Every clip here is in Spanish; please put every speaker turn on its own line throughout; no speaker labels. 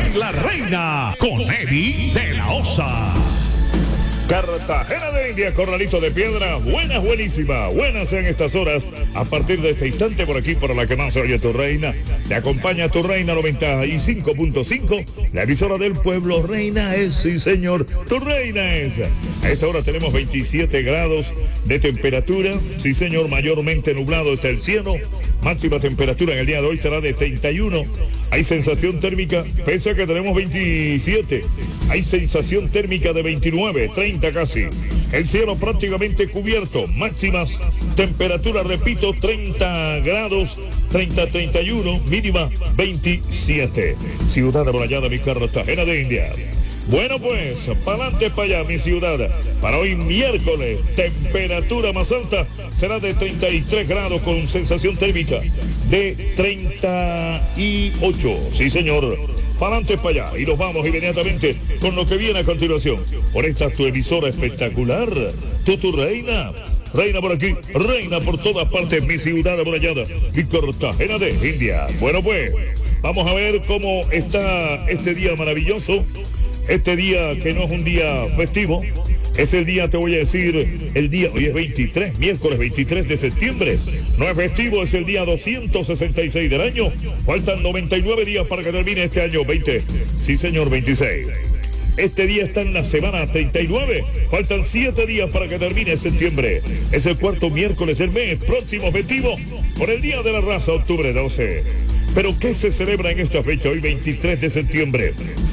en La Reina con Eddie de la Osa.
Cartagena de India, Corralito de Piedra, buenas, buenísimas, buenas en estas horas. A partir de este instante, por aquí, por la que más se oye Tu Reina, te acompaña Tu Reina 95.5, la emisora del pueblo. Reina es, sí señor, Tu Reina es. A esta hora tenemos 27 grados de temperatura, sí señor, mayormente nublado está el cielo. Máxima temperatura en el día de hoy será de 31. Hay sensación térmica, pese a que tenemos 27, hay sensación térmica de 29, 30 casi. El cielo prácticamente cubierto, máximas temperatura, repito, 30 grados, 30, 31, mínima 27. Ciudad amurallada, mi Cartagena de India. Bueno pues, para adelante, para allá, mi ciudad. Para hoy miércoles, temperatura más alta será de 33 grados con sensación térmica de 38. Sí, señor. Para adelante, para allá. Y nos vamos inmediatamente con lo que viene a continuación. Por esta tu emisora espectacular, Tu Reina. Reina por aquí, reina por todas partes, mi ciudad amurallada, mi Cartagena de India. Bueno pues, vamos a ver cómo está este día maravilloso. Este día que no es un día festivo, es el día, te voy a decir, el día, hoy es 23, miércoles 23 de septiembre. No es festivo, es el día 266 del año. Faltan 99 días para que termine este año 20. Sí, señor, 26. Este día está en la semana 39. Faltan 7 días para que termine septiembre. Es el cuarto miércoles del mes, próximo festivo, por el Día de la Raza, octubre 12. Pero ¿qué se celebra en esta fecha, hoy 23 de septiembre?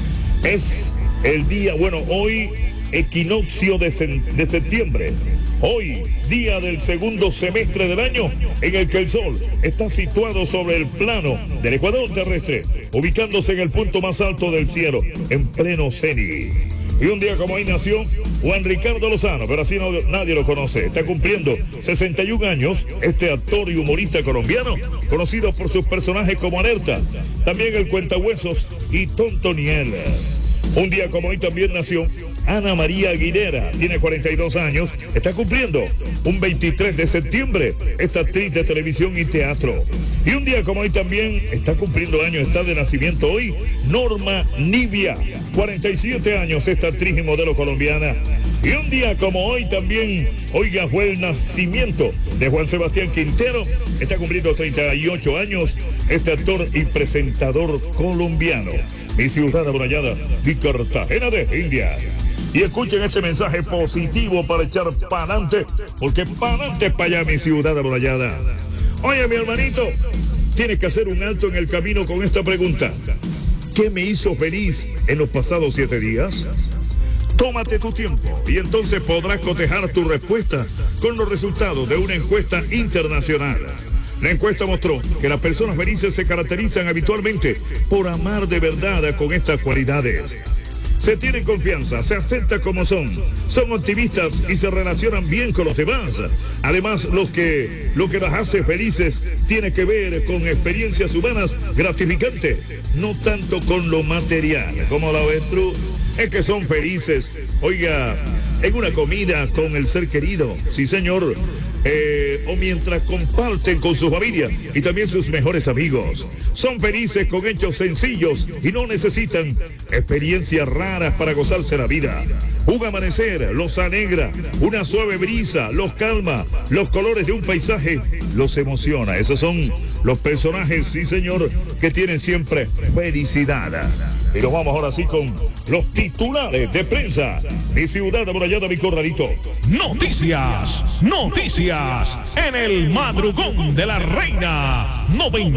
Es el día, bueno, hoy equinoccio de septiembre. Hoy, día del segundo semestre del año, en el que el sol está situado sobre el plano del ecuador terrestre, ubicándose en el punto más alto del cielo, en pleno cenit. Y un día como hoy nació Juan Ricardo Lozano, pero así nadie lo conoce. Está cumpliendo 61 años este actor y humorista colombiano, conocido por sus personajes como Alerta, también el Cuentahuesos y Tonto Niel. Un día como hoy también nació Ana María Aguilera, tiene 42 años, está cumpliendo un 23 de septiembre, esta actriz de televisión y teatro. Y un día como hoy también está cumpliendo años, está de nacimiento hoy, Norma Nivia, 47 años, esta actriz y modelo colombiana. Y un día como hoy también, oiga, fue el nacimiento de Juan Sebastián Quintero, está cumpliendo 38 años, este actor y presentador colombiano. Mi ciudad amurallada, mi Cartagena de India. Y escuchen este mensaje positivo para echar para adelante, porque para adelante para allá, mi ciudad amurallada. Oye, mi hermanito, tienes que hacer un alto en el camino con esta pregunta. ¿Qué me hizo feliz en los pasados 7 días? Tómate tu tiempo y entonces podrás cotejar tu respuesta con los resultados de una encuesta internacional. La encuesta mostró que las personas felices se caracterizan habitualmente por amar de verdad con estas cualidades. Se tienen confianza, se aceptan como son optimistas y se relacionan bien con los demás. Además, lo que las hace felices tiene que ver con experiencias humanas gratificantes, no tanto con lo material. ¿Cómo la ves tú? Es que son felices, oiga, en una comida con el ser querido, sí señor, o mientras comparten con su familia y también sus mejores amigos. Son felices con hechos sencillos y no necesitan experiencias raras para gozarse la vida. Un amanecer los alegra, una suave brisa los calma, los colores de un paisaje los emociona. Esos son los personajes, sí señor, que tienen siempre felicidad. Y nos vamos ahora sí con los titulares de prensa. Mi ciudad amurallada, mi Corralito.
Noticias en el madrugón de la Reina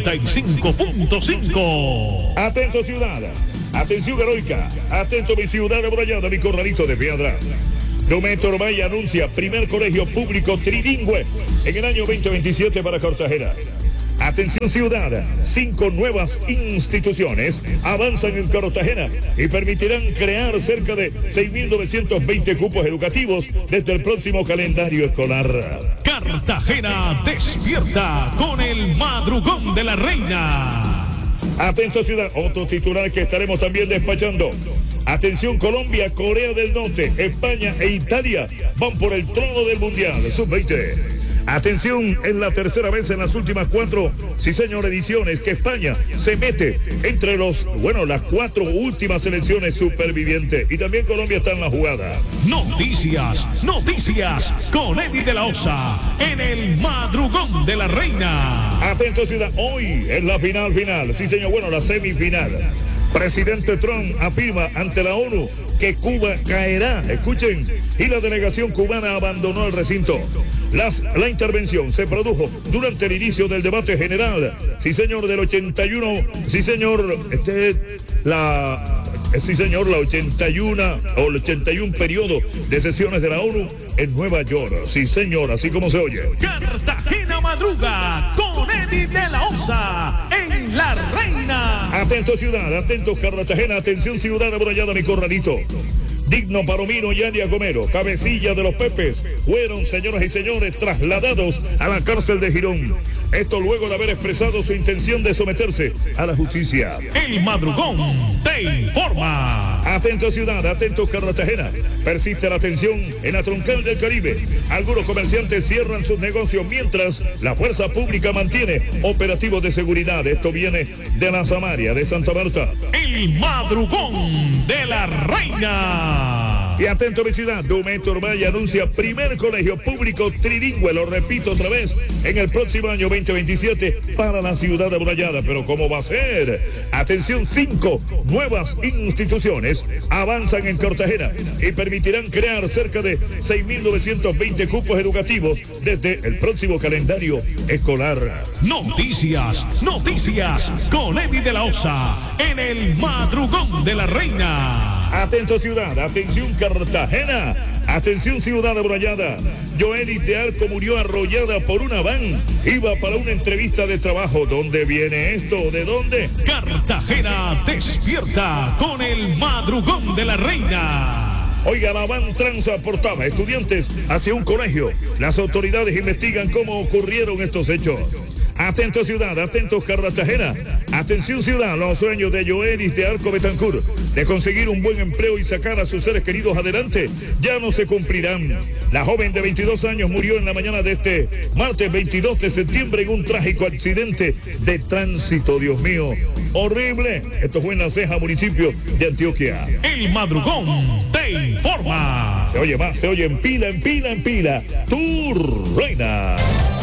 95.5.
Atento, ciudad. Atención heroica. Atento, mi ciudad amurallada, mi Corralito de Piedra. Numetor Valle anuncia primer colegio público trilingüe en el año 2027 para Cartagena. Atención, ciudad, 5 nuevas instituciones avanzan en Cartagena y permitirán crear cerca de 6.920 cupos educativos desde el próximo calendario escolar.
Cartagena despierta con el madrugón de la Reina.
Atento, ciudad, otro titular que estaremos también despachando. Atención, Colombia, Corea del Norte, España e Italia van por el trono del Mundial Sub-20. Atención, es la tercera vez en las últimas 4, sí señor, ediciones que España se mete entre las 4 últimas selecciones supervivientes. Y también Colombia está en la jugada.
Noticias con Eddie de la Osa en el Madrugón de la Reina.
Atento, ciudad, hoy es la final, sí señor, la semifinal. Presidente Trump afirma ante la ONU que Cuba caerá, escuchen, y la delegación cubana abandonó el recinto. La intervención se produjo durante el inicio del debate general, sí señor, del 81, sí señor, la 81 periodo de sesiones de la ONU en Nueva York, sí señor, así como se oye.
Cartagena madruga con Eddie de la Osa en La Reina.
Atento ciudad, atento Cartagena, atención ciudad amurallada, mi corralito. Digno Palomino y Ania Gomero, cabecilla de los Pepes, fueron, señoras y señores, trasladados a la cárcel de Girón. Esto luego de haber expresado su intención de someterse a la justicia.
El Madrugón te informa.
Atento ciudad, atento Cartagena. Persiste la tensión en la troncal del Caribe. Algunos comerciantes cierran sus negocios mientras la fuerza pública mantiene operativos de seguridad. Esto viene de la Samaria, de Santa Marta.
El Madrugón de la Reina.
Y atento vecindad, Dumetor Valle anuncia primer colegio público trilingüe, lo repito otra vez, en el próximo año 2027 para la ciudad amurallada. Pero ¿cómo va a ser? Atención, 5 nuevas instituciones avanzan en Cartagena y permitirán crear cerca de 6.920 cupos educativos desde el próximo calendario escolar.
Noticias con Eddie de la Osa en el Madrugón de la Reina.
Atento ciudad, atención Cartagena, atención ciudad amurallada. Joelis de Arco murió arrollada por una van. Iba para una entrevista de trabajo. ¿Dónde viene esto? ¿De dónde?
Cartagena despierta con el Madrugón de la Reina.
Oiga, la van transportaba estudiantes hacia un colegio. Las autoridades investigan cómo ocurrieron estos hechos. Atento ciudad, atento Cartagena. Atención ciudad, los sueños de Joelis de Arco Betancourt de conseguir un buen empleo y sacar a sus seres queridos adelante ya no se cumplirán. La joven de 22 años murió en la mañana de este martes 22 de septiembre en un trágico accidente de tránsito. Dios mío, horrible. Esto fue en La Ceja, municipio de Antioquia.
El Madrugón te informa.
Se oye más, se oye en pila, tu reina.